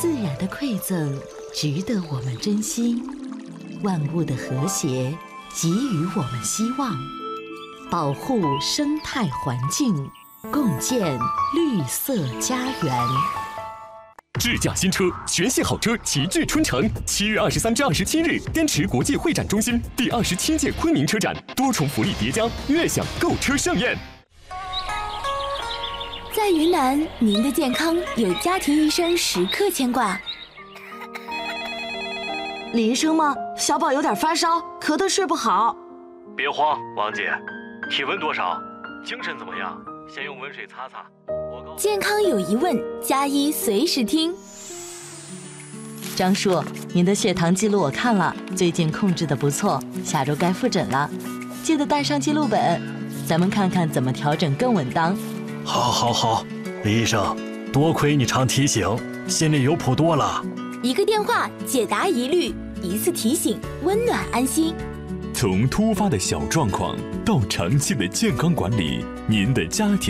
自然的馈赠值得我们珍惜，万物的和谐给予我们希望，保护生态环境，共建绿色家园。 智驾新车，全系好车齐聚春城。7月23至27日，滇池国际会展中心第27届昆明车展，多重福利叠加，悦享购车盛宴。 在云南，您的健康有家庭医生时刻牵挂。 李医生吗？小宝有点发烧，咳得睡不好。 别慌，王姐，体温多少？精神怎么样？先用温水擦擦。 健康有疑问，加医随时听。 张叔，您的血糖记录我看了，最近控制得不错，下周该复诊了，记得带上记录本，咱们看看怎么调整更稳当。 好，李医生，多亏你常提醒，心里有谱多了。 一个电话解答疑虑，一次提醒温暖安心。 从突发的小状况到长期的健康管理，您的家庭